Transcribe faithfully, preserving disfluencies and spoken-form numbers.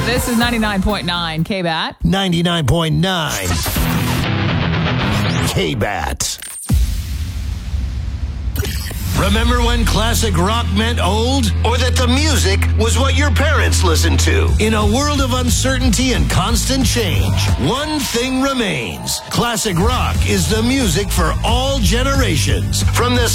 This is ninety-nine point nine K-B A T. ninety-nine point nine K-B A T. Remember when classic rock meant old? Or that the music was what your parents listened to? In a world of uncertainty and constant change, one thing remains. Classic rock is the music for all generations. From the